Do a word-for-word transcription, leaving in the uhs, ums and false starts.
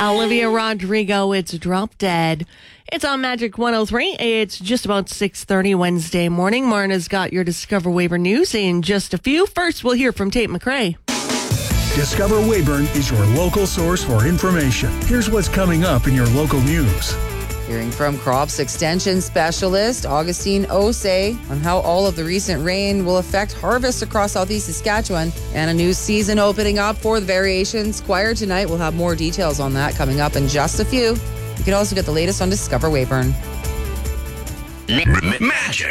Olivia Rodrigo, it's Drop Dead. It's on Magic one oh three. It's just about six thirty Wednesday morning. Marna's got your Discover Weyburn news in just a few. First, we'll hear from Tate McRae. Discover Weyburn is your local source for information. Here's what's coming up in your local news. Hearing from Crops Extension Specialist Augustine Osei on how all of the recent rain will affect harvests across southeast Saskatchewan, and a new season opening up for the Variations Choir tonight. We'll have more details on that coming up in just a few. You can also get the latest on Discover Weyburn. Magic